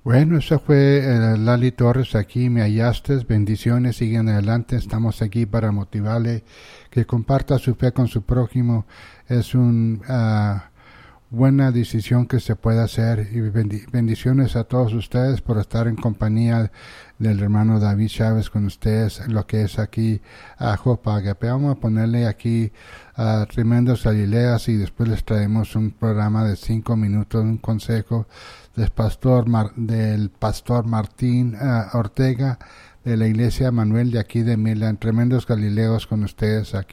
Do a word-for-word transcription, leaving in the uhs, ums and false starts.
Bueno, eso fue eh, Lali Torres, aquí me hallaste, bendiciones, siguen adelante, estamos aquí para motivarle que comparta su fe con su prójimo, es una uh, buena decisión que se puede hacer y bendiciones a todos ustedes por estar en compañía del hermano David Chávez con ustedes, lo que es aquí a Jopa Agape. Vamos a ponerle aquí a uh, Tremendos Galileas y después les traemos un programa de cinco minutos, un consejo del pastor, Mar, del pastor Martín uh, Ortega de la iglesia Manuel de aquí de Milán. Tremendos Galileos con ustedes aquí.